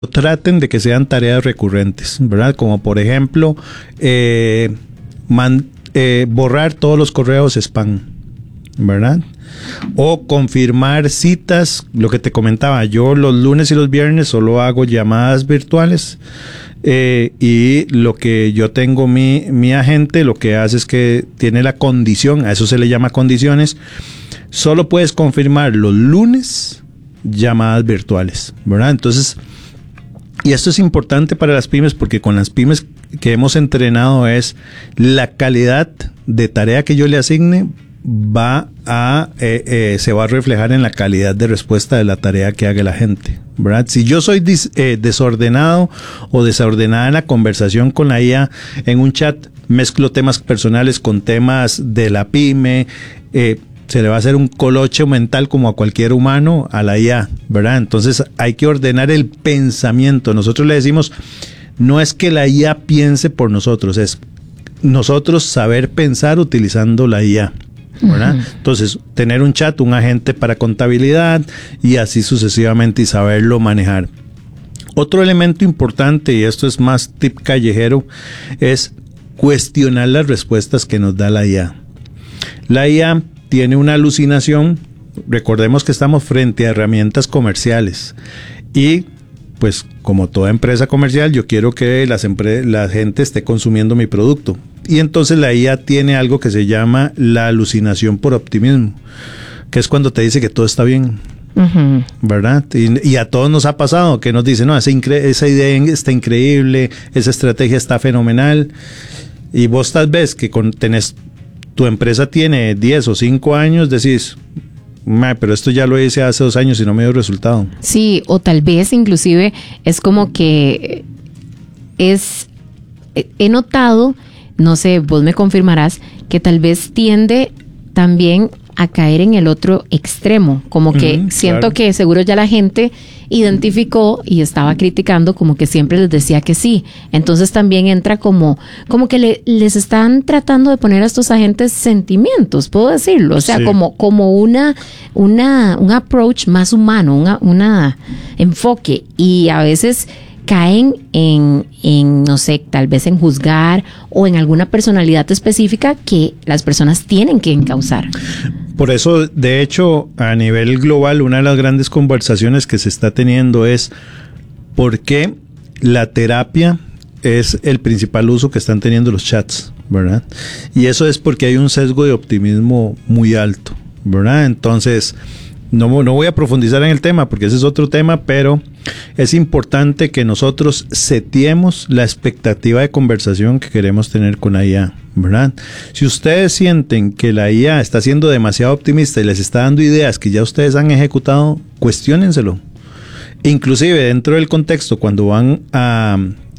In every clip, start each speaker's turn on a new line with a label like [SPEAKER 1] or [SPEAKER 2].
[SPEAKER 1] traten de que sean tareas recurrentes, ¿verdad? Como por ejemplo, borrar todos los correos spam, ¿verdad? O confirmar citas, lo que te comentaba, yo los lunes y los viernes solo hago llamadas virtuales, y lo que yo tengo mi agente lo que hace es que tiene la condición, a eso se le llama condiciones, solo puedes confirmar los lunes llamadas virtuales, ¿verdad? Entonces, y esto es importante para las pymes porque con las pymes que hemos entrenado es la calidad de tarea que yo le asigne se va a reflejar en la calidad de respuesta de la tarea que haga la gente, ¿verdad? Si yo soy desordenado o desordenada en la conversación con la IA en un chat, mezclo temas personales con temas de la pyme, se le va a hacer un colocho mental como a cualquier humano a la IA, ¿verdad? Entonces hay que ordenar el pensamiento. Nosotros le decimos, no es que la IA piense por nosotros, es nosotros saber pensar utilizando la IA, ¿verdad? Uh-huh. Entonces, tener un chat, un agente para contabilidad y así sucesivamente y saberlo manejar. Otro elemento importante, y esto es más tip callejero, es cuestionar las respuestas que nos da la IA. La IA tiene una alucinación, recordemos que estamos frente a herramientas comerciales y pues como toda empresa comercial yo quiero que la gente esté consumiendo mi producto y entonces la IA tiene algo que se llama la alucinación por optimismo, que es cuando te dice que todo está bien. Uh-huh. ¿Verdad? Y a todos nos ha pasado que nos dicen, no, esa idea está increíble, esa estrategia está fenomenal y vos tal vez que tu empresa tiene 10 o 5 años, decís, pero esto ya lo hice hace 2 años y no me dio resultado.
[SPEAKER 2] Sí, o tal vez inclusive es como que he notado, no sé, vos me confirmarás, que tal vez tiende también a caer en el otro extremo, como que siento claro. Que seguro ya la gente identificó y estaba criticando como que siempre les decía que sí, entonces también entra como que les están tratando de poner a estos agentes sentimientos, puedo decirlo, o sea, sí. como un approach más humano, una enfoque, y a veces caen en, no sé, tal vez en juzgar o en alguna personalidad específica que las personas tienen que encauzar.
[SPEAKER 1] Por eso, de hecho, a nivel global, una de las grandes conversaciones que se está teniendo es por qué la terapia es el principal uso que están teniendo los chats, ¿verdad? Y eso es porque hay un sesgo de optimismo muy alto, ¿verdad? Entonces, no voy a profundizar en el tema porque ese es otro tema, pero es importante que nosotros seteemos la expectativa de conversación que queremos tener con la IA, ¿verdad? Si ustedes sienten que la IA está siendo demasiado optimista y les está dando ideas que ya ustedes han ejecutado, cuestiónenselo. Inclusive dentro del contexto, cuando van a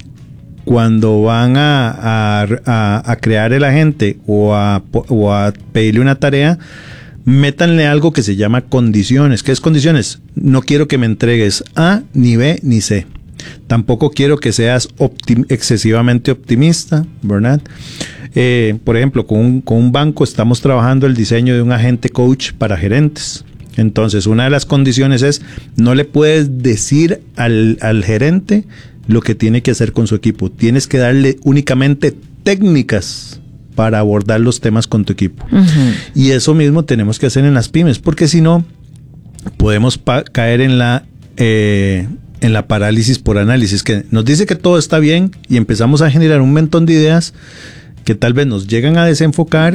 [SPEAKER 1] crear el agente o a pedirle una tarea, métanle algo que se llama condiciones. ¿Qué es condiciones? No quiero que me entregues A, ni B, ni C. Tampoco quiero que seas excesivamente optimista, ¿verdad? Por ejemplo, con un banco estamos trabajando el diseño de un agente coach para gerentes. Entonces, una de las condiciones es, no le puedes decir al gerente lo que tiene que hacer con su equipo. Tienes que darle únicamente técnicas para abordar los temas con tu equipo. Uh-huh. Y eso mismo tenemos que hacer en las pymes, porque si no, podemos caer en la parálisis por análisis, que nos dice que todo está bien y empezamos a generar un montón de ideas que tal vez nos llegan a desenfocar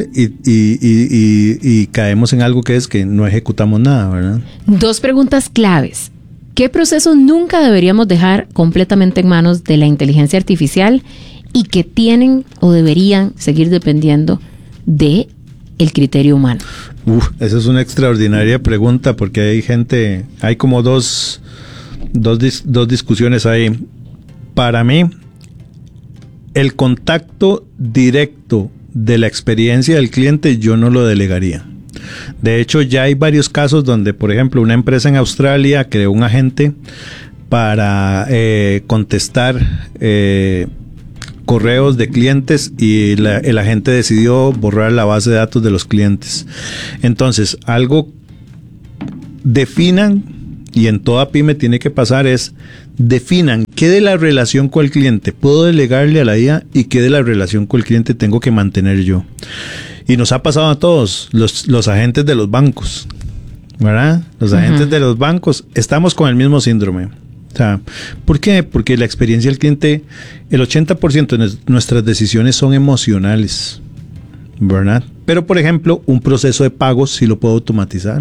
[SPEAKER 1] y caemos en algo que es que no ejecutamos nada, ¿verdad? 2
[SPEAKER 2] preguntas claves. ¿Qué procesos nunca deberíamos dejar completamente en manos de la inteligencia artificial y que tienen o deberían seguir dependiendo de el criterio humano?
[SPEAKER 1] Esa es una extraordinaria pregunta porque hay como dos discusiones ahí. Para mí, el contacto directo de la experiencia del cliente yo no lo delegaría. De hecho, ya hay varios casos donde, por ejemplo, una empresa en Australia creó un agente para contestar correos de clientes y el agente decidió borrar la base de datos de los clientes. Entonces, definan y en toda pyme tiene que pasar es, definan qué de la relación con el cliente puedo delegarle a la IA y qué de la relación con el cliente tengo que mantener yo. Y nos ha pasado a todos, los agentes de los bancos, ¿verdad? Los agentes de los bancos, estamos con el mismo síndrome. O sea, ¿por qué? Porque la experiencia del cliente, el 80% de nuestras decisiones son emocionales, ¿verdad? Pero, por ejemplo, un proceso de pagos sí lo puedo automatizar,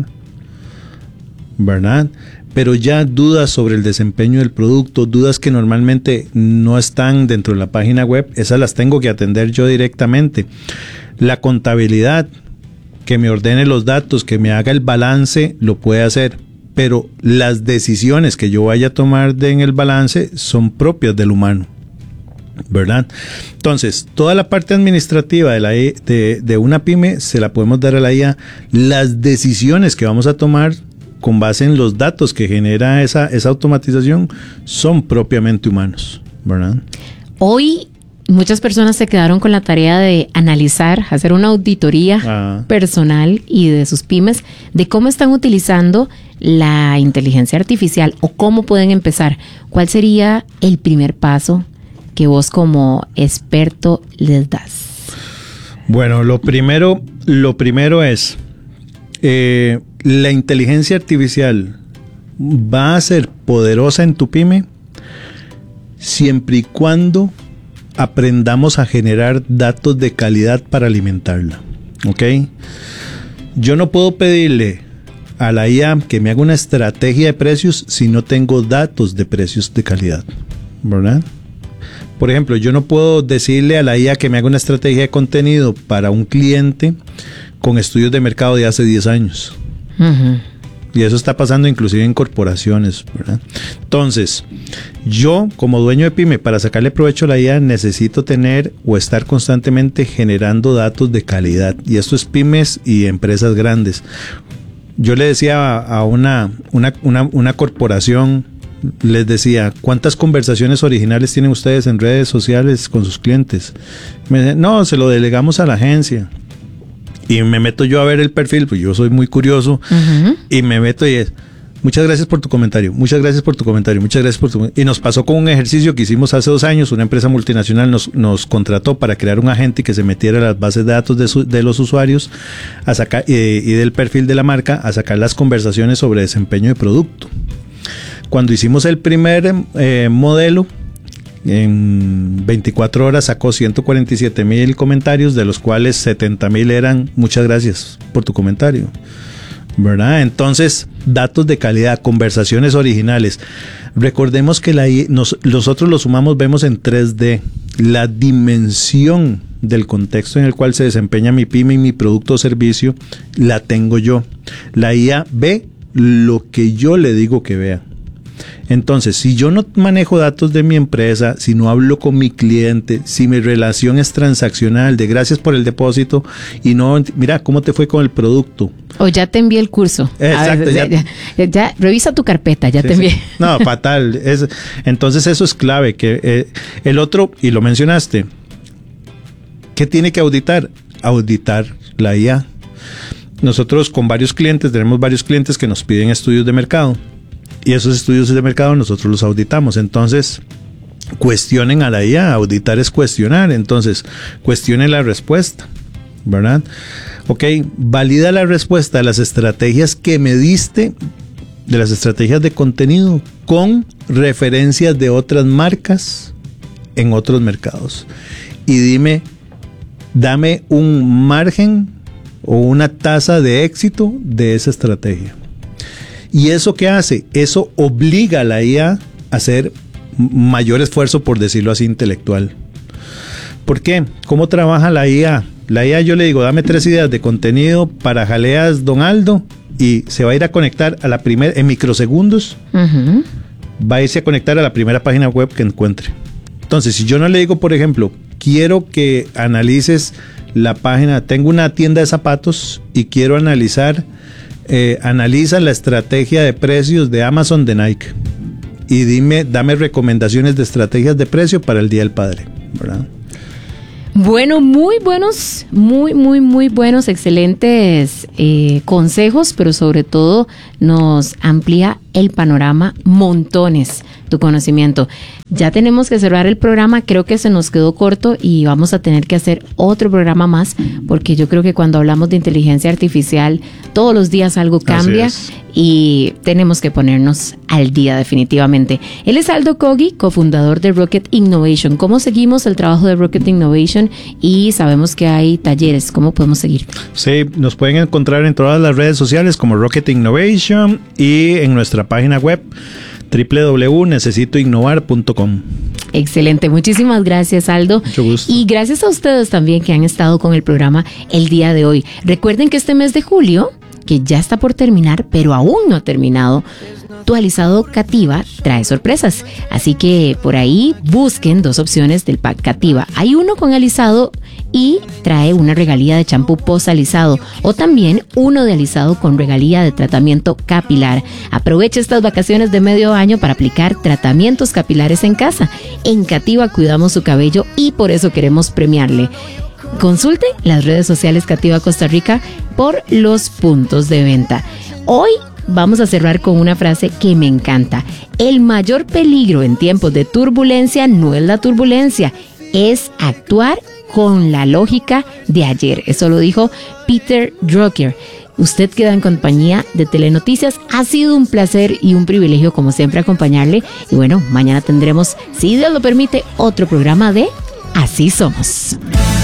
[SPEAKER 1] ¿verdad? Pero ya dudas sobre el desempeño del producto, dudas que normalmente no están dentro de la página web, esas las tengo que atender yo directamente. La contabilidad, que me ordene los datos, que me haga el balance, lo puede hacer. Pero las decisiones que yo vaya a tomar en el balance son propias del humano, ¿verdad? Entonces, toda la parte administrativa de una pyme se la podemos dar a la IA. Las decisiones que vamos a tomar con base en los datos que genera esa automatización son propiamente humanos, ¿verdad?
[SPEAKER 2] Hoy muchas personas se quedaron con la tarea de analizar, hacer una auditoría personal y de sus pymes de cómo están utilizando la inteligencia artificial o cómo pueden empezar. ¿Cuál sería el primer paso que vos como experto les das?
[SPEAKER 1] Bueno, lo primero es la inteligencia artificial va a ser poderosa en tu pyme siempre y cuando aprendamos a generar datos de calidad para alimentarla, ¿ok? Yo no puedo pedirle a la IA que me haga una estrategia de precios si no tengo datos de precios de calidad, ¿verdad? Por ejemplo, yo no puedo decirle a la IA que me haga una estrategia de contenido para un cliente con estudios de mercado de hace 10 años. Uh-huh. Y eso está pasando inclusive en corporaciones, ¿verdad? Entonces, yo como dueño de pyme, para sacarle provecho a la IA, necesito tener o estar constantemente generando datos de calidad. Y esto es pymes y empresas grandes. Yo le decía a una corporación, les decía, ¿cuántas conversaciones originales tienen ustedes en redes sociales con sus clientes? Me dicen, no, se lo delegamos a la agencia. Y me meto yo a ver el perfil, pues yo soy muy curioso, y me meto y es, muchas gracias por tu comentario, muchas gracias por tu comentario, muchas gracias por tu... Y nos pasó con un ejercicio que hicimos hace 2 años, una empresa multinacional nos contrató para crear un agente que se metiera a las bases de datos de los usuarios a sacar, y del perfil de la marca, a sacar las conversaciones sobre desempeño de producto. Cuando hicimos el primer modelo, en 24 horas sacó 147,000 comentarios, de los cuales 70,000 eran muchas gracias por tu comentario, ¿verdad? Entonces, datos de calidad, conversaciones originales. Recordemos que nosotros los humanos vemos en 3D la dimensión del contexto en el cual se desempeña mi pyme y mi producto o servicio, la tengo yo. La IA ve lo que yo le digo que vea. Entonces, si yo no manejo datos de mi empresa, si no hablo con mi cliente, si mi relación es transaccional, de gracias por el depósito y no, mira, ¿cómo te fue con el producto?
[SPEAKER 2] O ya te envié el curso.
[SPEAKER 1] Exacto.
[SPEAKER 2] Ya revisa tu carpeta, ya te envié. Sí.
[SPEAKER 1] No, fatal. Entonces eso es clave. Que el otro, y lo mencionaste, ¿qué tiene que auditar? Auditar la IA. Nosotros con varios clientes, tenemos varios clientes que nos piden estudios de mercado. Y esos estudios de mercado nosotros los auditamos. Entonces, cuestionen a la IA. Auditar es cuestionar. Entonces, cuestionen la respuesta, ¿verdad? Ok, valida la respuesta de las estrategias que me diste, de las estrategias de contenido, con referencias de otras marcas en otros mercados. Y dame un margen o una tasa de éxito de esa estrategia. ¿Y eso qué hace? Eso obliga a la IA a hacer mayor esfuerzo, por decirlo así, intelectual. ¿Por qué? ¿Cómo trabaja la IA? La IA, yo le digo, dame 3 ideas de contenido para Jaleas Don Aldo, y se va a ir a conectar a la primera, en microsegundos, va a irse a conectar a la primera página web que encuentre. Entonces, si yo no le digo, por ejemplo, quiero que analices la página, tengo una tienda de zapatos y quiero analiza la estrategia de precios de Amazon de Nike y dame recomendaciones de estrategias de precio para el Día del Padre, ¿verdad?
[SPEAKER 2] Bueno, muy buenos, muy buenos, excelentes consejos, pero sobre todo nos amplía el panorama montones tu conocimiento. Ya tenemos que cerrar el programa, creo que se nos quedó corto y vamos a tener que hacer otro programa más, porque yo creo que cuando hablamos de inteligencia artificial, todos los días algo cambia y tenemos que ponernos al día definitivamente. Él es Aldo Cogui, cofundador de Rocket Innovation. ¿Cómo seguimos el trabajo de Rocket Innovation? Y sabemos que hay talleres, ¿cómo podemos seguir?
[SPEAKER 1] Sí, nos pueden encontrar en todas las redes sociales como Rocket Innovation y en nuestra página web www.necesitoinnovar.com.
[SPEAKER 2] Excelente, muchísimas gracias, Aldo.
[SPEAKER 1] Mucho gusto.
[SPEAKER 2] Y gracias a ustedes también que han estado con el programa el día de hoy. Recuerden que este mes de julio, que ya está por terminar, pero aún no ha terminado, tu alisado Cativa trae sorpresas. Así que por ahí busquen 2 opciones del pack Cativa. Hay uno con alisado y trae una regalía de champú post alisado, o también uno de alisado con regalía de tratamiento capilar. Aprovecha estas vacaciones de medio año para aplicar tratamientos capilares en casa. En Cativa cuidamos su cabello y por eso queremos premiarle. Consulte las redes sociales Cativa Costa Rica por los puntos de venta. Hoy vamos a cerrar con una frase que me encanta. El mayor peligro en tiempos de turbulencia no es la turbulencia, es actuar con la lógica de ayer. Eso lo dijo Peter Drucker. Usted queda en compañía de Telenoticias. Ha sido un placer y un privilegio, como siempre, acompañarle. Y bueno, mañana tendremos, si Dios lo permite, otro programa de Así Somos.